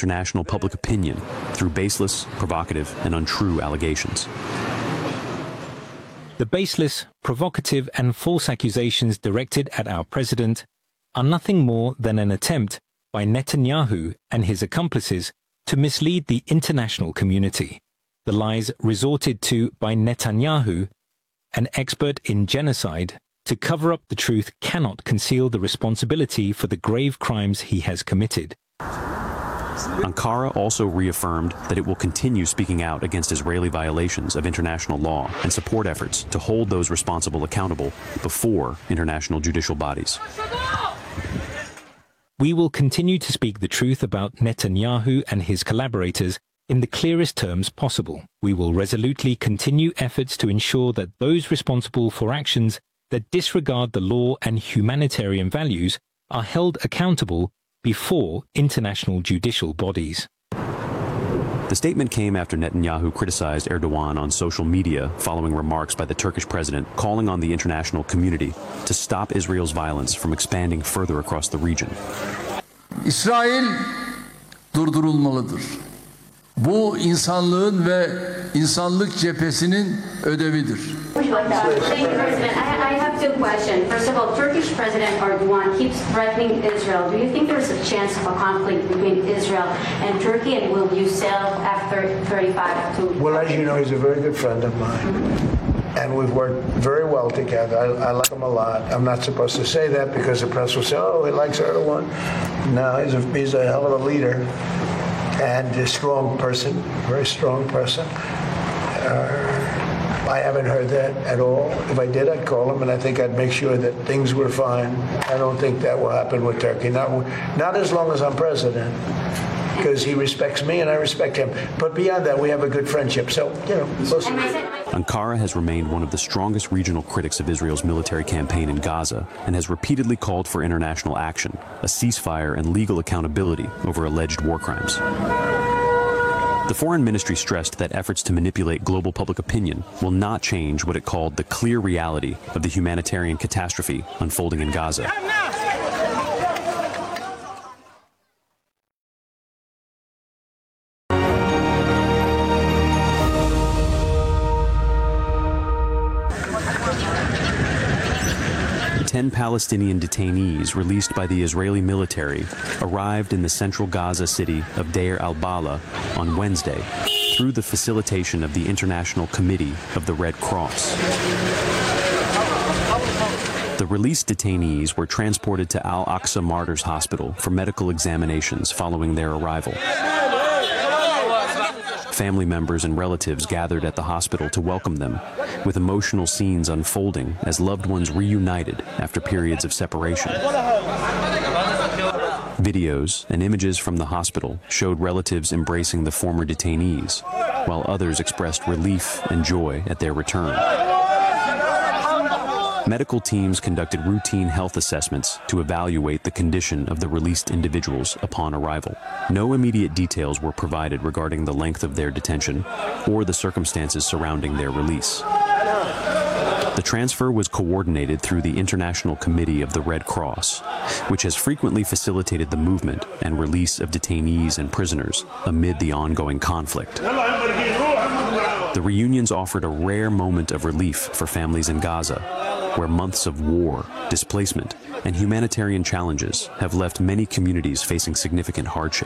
international public opinion through baseless, provocative, and untrue allegations. The baseless, provocative, and false accusations directed at our president are nothing more than an attempt by Netanyahu and his accomplices to mislead the international community. The lies resorted to by Netanyahu, an expert in genocide, to cover up the truth cannot conceal the responsibility for the grave crimes he has committed. Ankara also reaffirmed that it will continue speaking out against Israeli violations of international law and support efforts to hold those responsible accountable before international judicial bodies. We will continue to speak the truth about Netanyahu and his collaborators in the clearest terms possible. We will resolutely continue efforts to ensure that those responsible for actions that disregard the law and humanitarian values are held accountable before international judicial bodies. The statement came after Netanyahu criticized Erdogan on social media following remarks by the Turkish president calling on the international community to stop Israel's violence from expanding further across the region. İsrail durdurulmalıdır. Bu insanlığın ve insanlık cephesinin ödevidir. Thank you, President. I have two questions. First of all, Turkish President Erdogan keeps threatening Israel. Do you think there is a chance of a conflict between Israel and Turkey, and will you sell F-35 to? Well, as you know, he's a very good friend of mine. And we've worked very well together. I like him a lot. I'm not supposed to say that because the press will say, oh, he likes Erdogan. No, he's a hell of a leader and a strong person, very strong person. I haven't heard that at all. If I did, I'd call him, and I think I'd make sure that things were fine. I don't think that will happen with Turkey. Not as long as I'm president, because he respects me and I respect him. But beyond that, we have a good friendship. So, we'll see. Ankara has remained one of the strongest regional critics of Israel's military campaign in Gaza and has repeatedly called for international action, a ceasefire, and legal accountability over alleged war crimes. The Foreign Ministry stressed that efforts to manipulate global public opinion will not change what it called the clear reality of the humanitarian catastrophe unfolding in Gaza. Ten Palestinian detainees released by the Israeli military arrived in the central Gaza city of Deir al-Balah on Wednesday through the facilitation of the International Committee of the Red Cross. The released detainees were transported to Al-Aqsa Martyrs Hospital for medical examinations following their arrival. Family members and relatives gathered at the hospital to welcome them, with emotional scenes unfolding as loved ones reunited after periods of separation. Videos and images from the hospital showed relatives embracing the former detainees, while others expressed relief and joy at their return. Medical teams conducted routine health assessments to evaluate the condition of the released individuals upon arrival. No immediate details were provided regarding the length of their detention or the circumstances surrounding their release. The transfer was coordinated through the International Committee of the Red Cross, which has frequently facilitated the movement and release of detainees and prisoners amid the ongoing conflict. The reunions offered a rare moment of relief for families in Gaza, where months of war, displacement, and humanitarian challenges have left many communities facing significant hardship.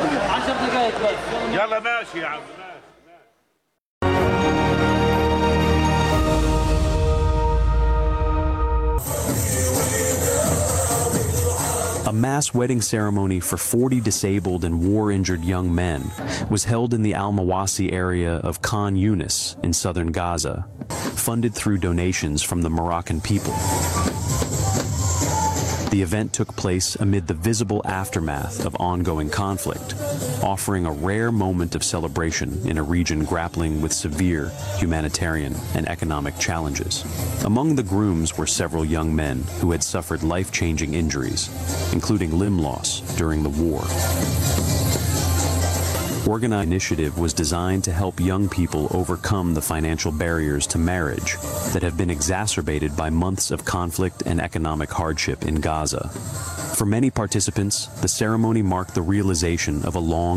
A mass wedding ceremony for 40 disabled and war-injured young men was held in the Al-Mawasi area of Khan Yunis in southern Gaza, funded through donations from the Moroccan people. The event took place amid the visible aftermath of ongoing conflict, offering a rare moment of celebration in a region grappling with severe humanitarian and economic challenges. Among the grooms were several young men who had suffered life-changing injuries, including limb loss during the war. Organized initiative was designed to help young people overcome the financial barriers to marriage that have been exacerbated by months of conflict and economic hardship in Gaza. For many participants, the ceremony marked the realization of a long